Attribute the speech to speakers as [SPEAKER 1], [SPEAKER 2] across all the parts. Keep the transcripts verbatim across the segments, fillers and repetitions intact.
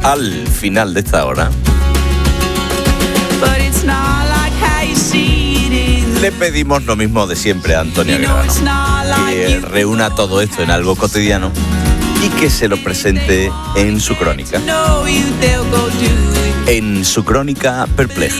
[SPEAKER 1] al final de esta hora, le pedimos lo mismo de siempre a Antonia Grano, que reúna todo esto en algo cotidiano y que se lo presente en su crónica, en su crónica perpleja.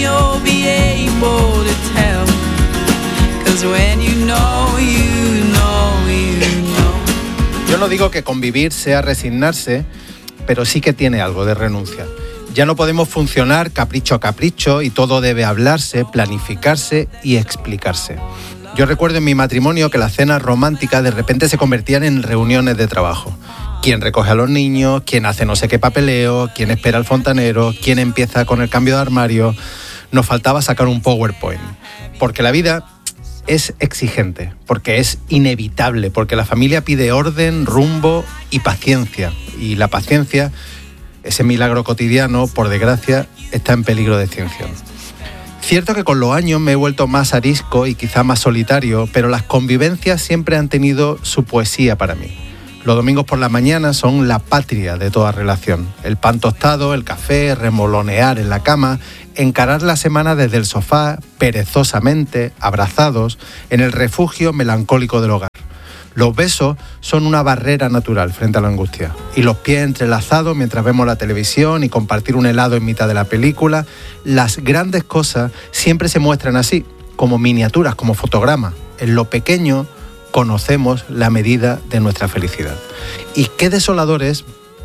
[SPEAKER 2] Yo no digo que convivir sea resignarse, pero sí que tiene algo de renuncia. Ya no podemos funcionar capricho a capricho y todo debe hablarse, planificarse y explicarse. Yo recuerdo en mi matrimonio que las cenas románticas de repente se convertían en reuniones de trabajo. Quién recoge a los niños, quién hace no sé qué papeleo, quién espera al fontanero, quién empieza con el cambio de armario. Nos faltaba sacar un PowerPoint. Porque la vida es exigente, porque es inevitable, porque la familia pide orden, rumbo y paciencia. Y la paciencia, ese milagro cotidiano, por desgracia, está en peligro de extinción. Cierto que con los años me he vuelto más arisco y quizá más solitario, pero las convivencias siempre han tenido su poesía para mí. Los domingos por la mañana son la patria de toda relación. El pan tostado, el café, remolonear en la cama, encarar la semana desde el sofá, perezosamente, abrazados, en el refugio melancólico del hogar. Los besos son una barrera natural frente a la angustia. Y los pies entrelazados mientras vemos la televisión y compartir un helado en mitad de la película. Las grandes cosas siempre se muestran así, como miniaturas, como fotogramas. En lo pequeño conocemos la medida de nuestra felicidad. Y qué desolador es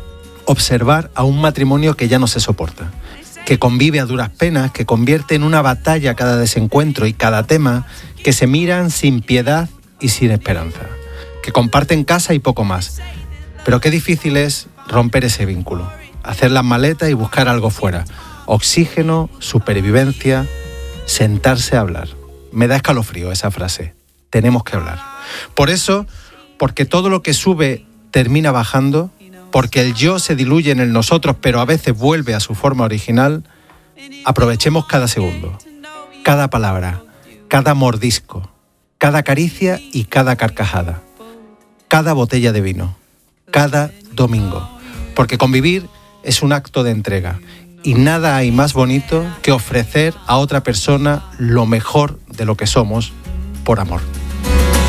[SPEAKER 2] observar a un matrimonio que ya no se soporta, que convive a duras penas, que convierte en una batalla cada desencuentro y cada tema, que se miran sin piedad y sin esperanza, que comparten casa y poco más. Pero qué difícil es romper ese vínculo, hacer las maletas y buscar algo fuera. Oxígeno, supervivencia, sentarse a hablar. Me da escalofrío esa frase. Tenemos que hablar. Por eso, porque todo lo que sube termina bajando, porque el yo se diluye en el nosotros, pero a veces vuelve a su forma original, aprovechemos cada segundo, cada palabra, cada mordisco, cada caricia y cada carcajada, cada botella de vino, cada domingo, porque convivir es un acto de entrega y nada hay más bonito que ofrecer a otra persona lo mejor de lo que somos por amor.